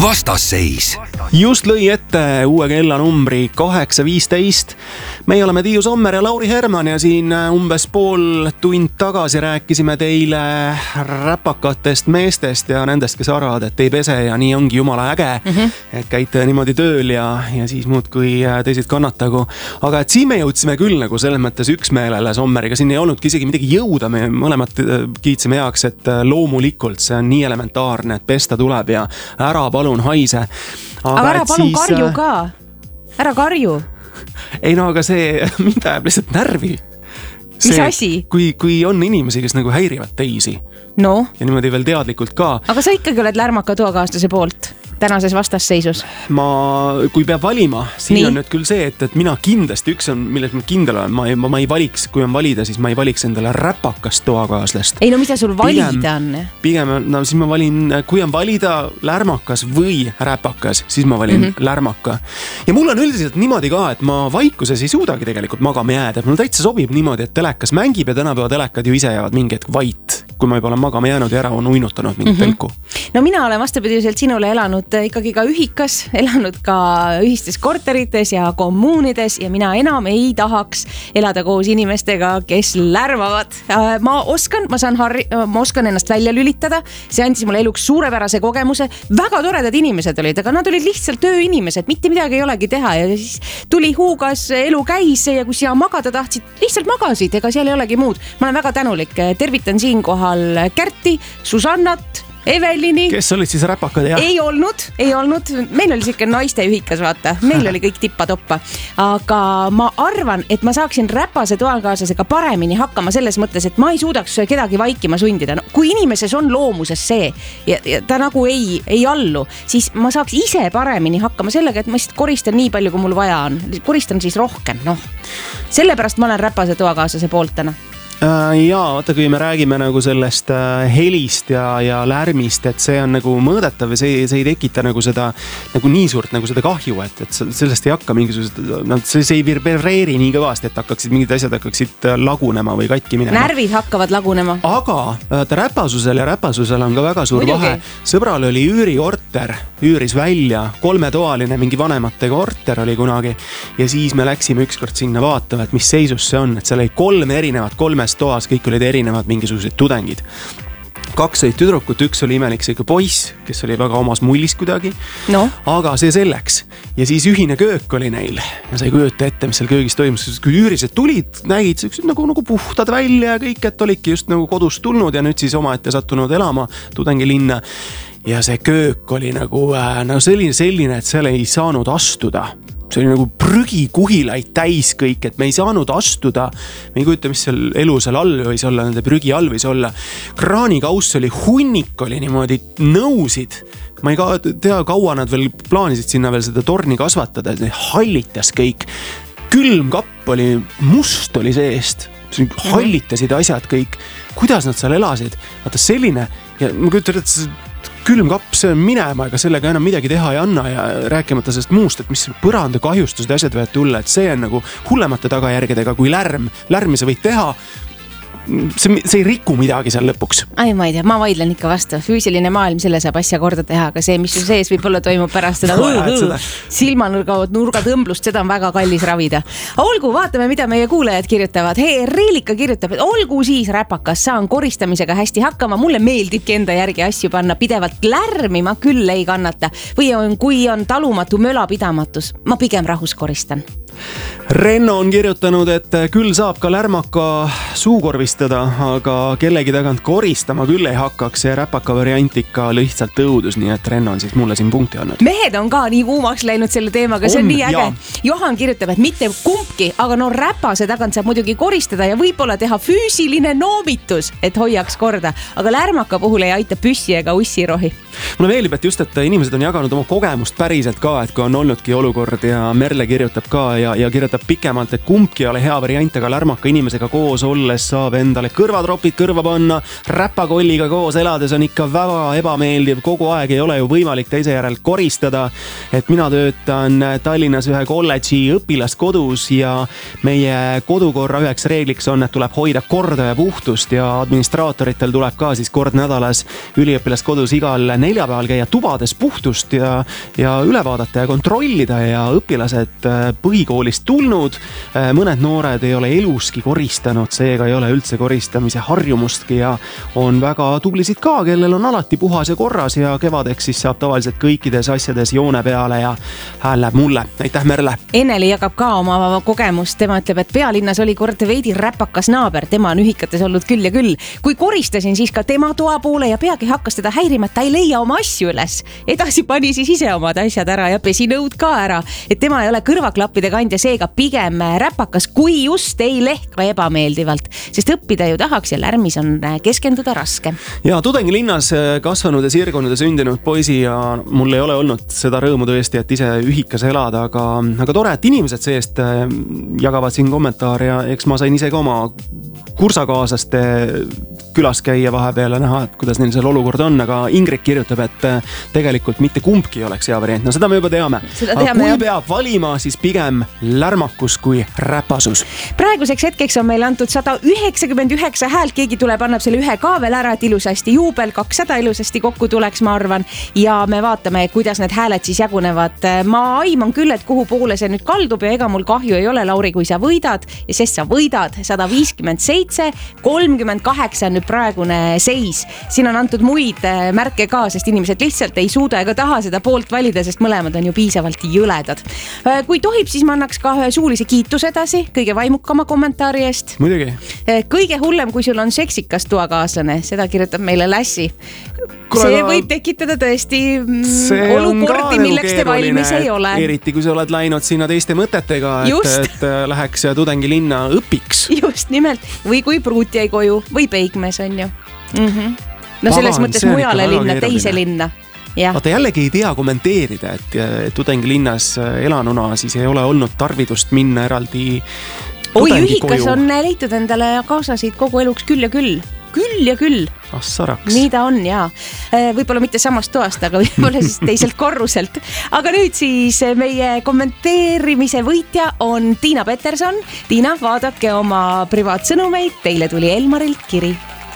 Vastasseis. Just lõi ette uue kellanumbri 8.15. Meie oleme Tiiu Sommer ja Lauri Herman ja siin umbes pool tund tagasi rääkisime teile räpakatest meestest ja nendest, kes arvavad, et ei pese ja nii ongi jumala äge. Et käite niimoodi tööl ja siis muudkui teised kannatagu. Aga et siin me jõudsime küll nagu selles mõttes üksmeelele Sommeriga. Siin ei olnudki isegi midagi jõuda. Me mõlemad kiitsime heaks, et loomulikult see on nii elementaarne, et pesta tuleb ja ära palun haise. Aga ära palun karju ka. Ära karju. Ei no, aga see mind ajab lihtsalt närvi. Mis asi? Kui on inimesi, kes nagu häirivad teisi. No. Ja niimoodi veel teadlikult ka. Aga sa ikkagi oled lärmaka toakaaslase poolt tänases vastasseisus. Kui peab valima, siin Nii. on nüüd küll see, et mina kindlasti üks on, milles ma kindel olen, ma ei valiks, kui on valida, siis ma ei valiks endale räpakast toakaaslast. Ei no mida sul valida on? Pigem, no siis ma valin, kui on valida lärmakas või räpakas, siis ma valin lärmaka. Ja mul on üldiselt niimoodi ka, et ma vaikuses ei suudagi tegelikult magama jääda. Mul täitsa sobib niimoodi, et telekas mängib ja tänapäeva telekad ju ise jäävad mingi hetk vait, kui ma juba olen magama jäänud ja ära on uinutanud mingit telku. No mina olen vastapidiselt sinule elanud ikkagi ka ühikas, elanud ka ühistes korterites ja kommuunides ja mina enam ei tahaks elada koos inimestega, kes lärmavad. Ma oskan ennast välja lülitada, see andis mulle eluks suurepärase kogemuse. Väga toredad inimesed olid, aga nad olid lihtsalt tööinimesed, mitte midagi ei olegi teha ja siis tuli huugas, elu käis ja kui sina magada tahtsid, lihtsalt magasid, ega seal ei olegi muud. Ma olen väga tänulik, tervitan siinkohal Kerti, Susannat, Evelini. Kes olid siis räpakad? Ja? Ei olnud. Meil oli siuke naiste ühikas, vaata. Meil oli kõik tippa-toppa. Aga ma arvan, et ma saaksin räpase toakaaslasega paremini hakkama selles mõttes, et ma ei suudaks kedagi vaikima sundida. No, kui inimeses on loomuses see ja ta nagu ei allu, siis ma saaks ise paremini hakkama sellega, et ma lihtsalt koristan nii palju, kui mul vaja on. Koristan siis rohkem, noh. Sellepärast ma olen räpase toakaaslase poolt täna. Jaa, vaata, kui me räägime nagu sellest helist ja lärmist, et see on nagu mõõdetav ja see ei tekita nagu seda nagu nii suurt nagu seda kahju, et sellest ei hakka mingisugused, see ei vibreeri nii kõvasti, et mingid asjad hakkaksid lagunema või katki minema. Närvid hakkavad lagunema. Aga räpasusel on ka väga suur vahe. Sõbral oli üürikorter, üüris välja 3-toaline, mingi vanemate korter oli kunagi ja siis me läksime ükskord sinna vaatama, et mis seisus see on, et seal oli 3 erinevat 3 toas, kõik olid erinevad mingisugused tudengid. 2 olid tüdrukut, 1 oli imelik see poiss, kes oli väga omas mullis kuidagi. No. Aga see selleks. Ja siis ühine köök oli neil. Ja sa ei kujuta ette, mis seal köögis toimus. Kui üürised tulid, nägid nagu puhtad välja ja kõik, et olidki just nagu kodust tulnud ja nüüd siis omaette sattunud elama tudengilinna. Ja see köök oli nagu selline, et seal ei saanud astuda. See oli nagu prügikuhilaid täis kõik, et me ei saanud astuda. Me ei kujuta, mis seal elu seal all võis olla, nende prügi all võis olla. Kraanikauss oli, hunnik oli niimoodi, nõusid. Ma ei tea, kaua nad veel plaanisid sinna veel seda torni kasvatada, et hallitas kõik. Külmkapp oli, must oli seest. Hallitasid asjad kõik. Kuidas nad seal elasid? Vaata selline, ja ma kujutan, et külmkapp, see on minema, ega sellega enam midagi teha ei anna ja rääkimata sellest muust, et mis põranda kahjustused ja asjad võivad tulla, et see on nagu hullemate tagajärgedega kui lärm. Lärmi sa võid teha, see ei riku midagi seal lõpuks. Ai, ma ei tea, ma vaidlen ikka vastu. Füüsiline maailm, selle saab asja korda teha, aga see, mis sul sees võib-olla toimub pärast seda silmanurga tõmblust, seda on väga kallis ravida. Olgu, vaatame, mida meie kuulajad kirjutavad. Hei, Reelika kirjutab, et olgu siis räpakas, saan koristamisega hästi hakkama. Mulle meeldibki enda järgi asju panna, pidevalt lärmi ma küll ei kannata. Või kui on talumatu mölapidamatus, ma pigem rahus koristan. Renno on kirjutanud, et küll saab ka lärmaka suukorvistada, aga kellegi tagant koristama küll ei hakkaks ja räpaka variant ikka lihtsalt õudus, nii et Renno on siis mulle siin punkti andnud. Mehed on ka nii kuumaks läinud selle teemaga, see on nii äge. Johan kirjutab, et mitte kumbki, aga no räpase tagant saab muidugi koristada ja võib-olla teha füüsiline noomitus, et hoiaks korda, aga lärmaka puhul ei aita püssi ega ussirohi. Mulle meeldib, et just, et inimesed on jaganud oma kogemust päriselt ka, et kui on olnudki olukord ja Merle kirjutab ka ja ja kirjutab pikemalt, et kumbki ei ole hea variant, aga lärmaka inimesega koos olles saab endale kõrvatropid kõrva panna. Räpakolliga koos elades on ikka väga ebameeldiv, kogu aeg ei ole ju võimalik teise järel koristada. Et mina töötan Tallinnas ühe kolledži õpilaskodus ja meie kodukorra üheks reegliks on, et tuleb hoida korda ja puhtust ja administraatoritel tuleb ka siis kord nädalas üliõpilaskodus igal neljapäeval käia tubades puhtust ja üle vaadata ja kontrollida ja õpilased põhikoolist tulnud. Mõned noored ei ole eluski koristanud, seega ei ole üldse koristamise harjumustki ja on väga tublisid ka, kellel on alati puhas ja korras ja kevadeks siis saab tavaliselt kõikides asjades joone peale ja hääl läheb mulle. Aitäh, Merle! Eneli jagab ka oma kogemust. Tema ütleb, et pealinnas oli kord veidi räpakas naaber. Tema on ühikates olnud küll ja küll. Kui koristasin, siis ka tema toa poole ja peagi hakkas teda häirima, et ta ei leia oma asju üles. Edasi pani siis ise omad asjad ära ja pesi nõud ka ära. Et tema ei ole kõrvaklappide kandja, seega pigem räpakas, kui just ei lehka ebameeldivalt. Sest õppida ju tahaks ja lärmis on keskenduda raske. Ja Tudengilinnas kasvanud ja sirgunud ja sündinud poisi ja mul ei ole olnud seda rõõmu tõesti, et ise ühikas elada, aga tore, et inimesed seest jagavad siin kommentaare ja eks ma sain ise ka oma kursakaaslaste külas käia vahepeal ja näha, et kuidas neil seal olukord on, aga Ingrid kirjutab, et tegelikult mitte kumbki oleks hea variant. No seda me juba teame. Aga kui peab valima, siis pigem lärmakus kui räpasus. Praeguseks hetkeks on meil antud 199 häält, keegi tuleb, annab selle ühe ka veel ära, et ilusasti juubel, 200 ilusasti kokku tuleks, ma arvan. Ja me vaatame, kuidas need hääled siis jagunevad. Ma aiman küll, et kuhu poole see nüüd kaldub ja ega mul kahju ei ole, Lauri, kui sa võidad ja sest sa võidad 157, 38 on nüüd praegune seis. Siin on antud muid märke ka, sest inimesed lihtsalt ei suuda ega taha seda poolt valida, sest mõlemad on ju piisavalt jõledad. Kui tohib, siis ma annaks ka ühe suulise kiituse edasi kõige vaimukama kommentaari eest. Muidugi. Kõige hullem, kui sul on seksikas toakaaslane, seda kirjutab meile Lassi. See võib tekitada tõesti olukordi, milleks te valmis ei ole. Eriti, kui sa oled läinud sinna teiste mõtetega, et läheks Tudengilinna õpiks. Just nimelt. Või kui pruut jäi koju või peigmes on ju. No selles mõttes mujale linna, teise linna. Vaata jällegi ei tea kommenteerida, et Tudengilinnas elanuna siis ei ole olnud tarvidust minna eraldi tudengi koju. Ühikas on leitud endale kaasasid kogu eluks küll ja küll. Küll ja küll. Saraks. Nii ta on, jaa. Võib-olla mitte samast toast, aga võib-olla siis teiselt korruselt. Aga nüüd siis meie kommenteerimise võitja on Tiina Peterson. Tiina, vaadake oma privaatsõnumeid. Teile tuli Elmarilt kiri.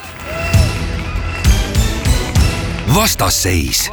Vastasseis.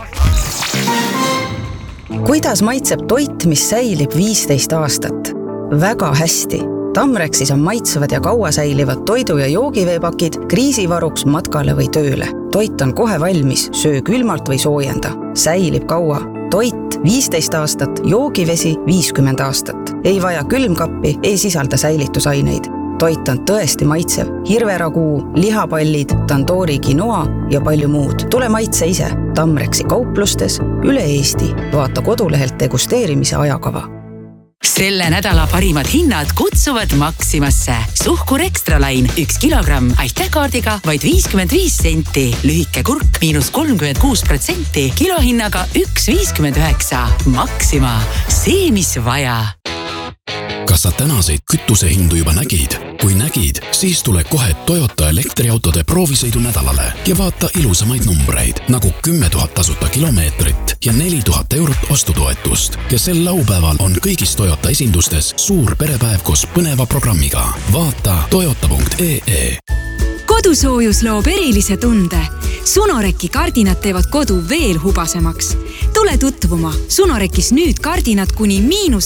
Kuidas maitseb toit, mis säilib 15 aastat? Väga hästi. Tamreksis on maitsevad ja kaua säilivad toidu- ja joogiveepakid kriisivaruks matkale või tööle. Toit on kohe valmis, söö külmalt või soojenda. Säilib kaua. Toit 15 aastat, joogivesi 50 aastat. Ei vaja külmkappi, ei sisalda säilitusaineid. Toit on tõesti maitsev. Hirveraguu, lihapallid, tandoori quinoa ja palju muud. Tule maitse ise. Tamreksi kauplustes üle Eesti. Vaata kodulehelt degusteerimise ajakava. Selle nädala parimad hinnad kutsuvad Maximasse. Suhkur Extralain 1 kilogramm aitäkaardiga vaid 55 senti. Lühike kurk -36%, kilohinnaga 1,59. Maxima, see mis vaja. Kas sa tänaseid kütusehindu juba nägid? Kui nägid, siis tule kohe Toyota elektriautode proovisõidu nädalale ja vaata ilusamaid numbreid, nagu 10 000 tasuta kilomeetrit ja 4 000 eurot ostutoetust. Ja sel laupäeval on kõigis Toyota esindustes suur perepäev koos põneva programmiga. Vaata toyota.ee. Kodusoojus loob erilise tunde. Sunoreki kardinad teevad kodu veel hubasemaks. Tule tutvuma. Sunorekis nüüd kardinad kuni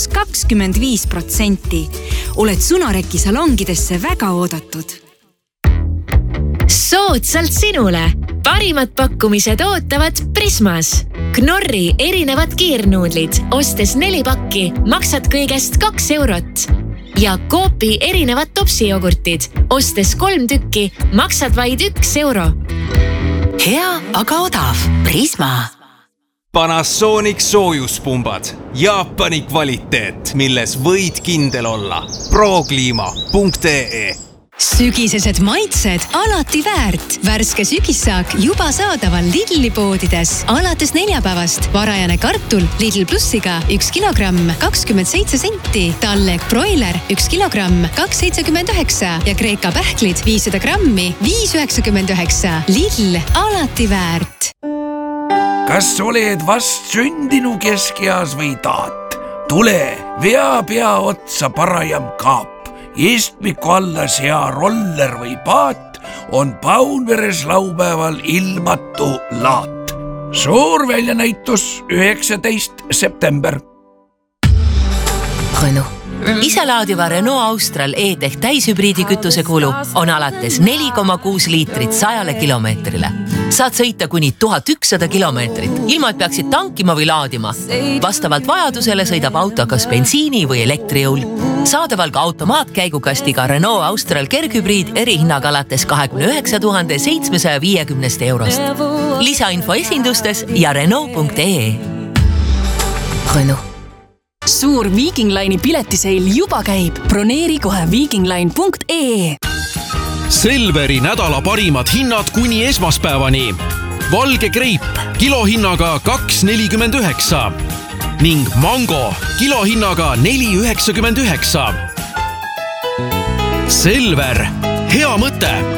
-25%. Oled Sunoreki salongidesse väga oodatud. Soodsalt sinule. Parimad pakkumised ootavad Prismas. Knorri erinevad kiirnuudlid. Ostes 4 pakki, maksad kõigest 2 eurot. Ja Coopi erinevad topsijogurtid. Ostes 3 tükki, maksad vaid 1 euro. Hea, aga odav. Prisma. Panasonic soojuspumbad. Jaapani kvaliteet, milles võid kindel olla. Prokliima.ee sügisesed maitsed alati väärt. Värske sügissaak juba saadaval Lidli poodides. Alates neljapäevast varajane kartul Lidl Plussiga 1 kilogramm 27 senti. Talleg broiler 1 kilogramm 2,79 ja Kreeka pähklid 500 grammi 5,99. Lidl alati väärt. Kas oled vast sündinu keskeas või taat? Tule, vea pea otsa parajam kaap. Istmiku alla sea roller või paat on Paunveres laupäeval ilmatu laat. Suur väljanäitus 19. september. Renault. Iselaadiva Renault Austral E-Tech täishübriidi kütuse kulu on alates 4,6 liitrit 100 kilomeetrile. Saad sõita kuni 1100 kilomeetrit, ilma et peaksid tankima või laadima. Vastavalt vajadusele sõidab auto kas bensiini või elektrijõul. Saadaval ka automaatkäigukastiga Renault Austral kerghübriid erihinnaga alates 29 750 eurost. Lisainfo esindustes ja Renault.ee. Renault. Suur Viking Line'i piletiseil juba käib. Broneeri kohe vikingline.ee. Selveri nädala parimad hinnad kuni esmaspäevani. Valge kreip kilohinnaga 2,49 ning mango kilohinnaga 4,99. Selver, hea mõte!